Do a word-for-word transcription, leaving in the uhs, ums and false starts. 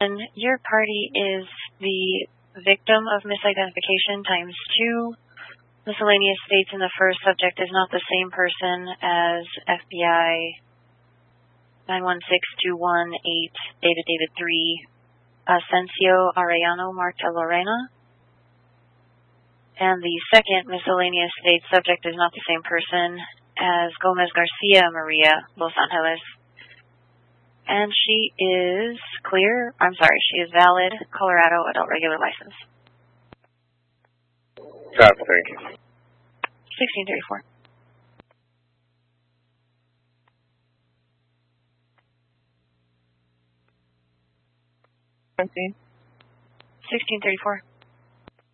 And your party is the victim of misidentification times two. Miscellaneous states in the first subject is not the same person as F B I nine one six two one eight David David three Asensio Arellano Marta Lorena. And the second miscellaneous state subject is not the same person as Gomez Garcia Maria Los Angeles. And she is clear, I'm sorry, she is valid Colorado adult regular license. Copy, thank you. sixteen thirty-four. Francine? sixteen thirty-four.